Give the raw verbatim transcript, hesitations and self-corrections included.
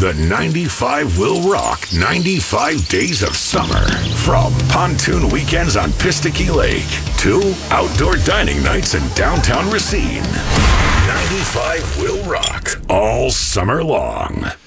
The ninety-five will rock ninety-five days of summer. From pontoon weekends on Pistaky Lake to outdoor dining nights in downtown Racine. ninety-five will rock all summer long.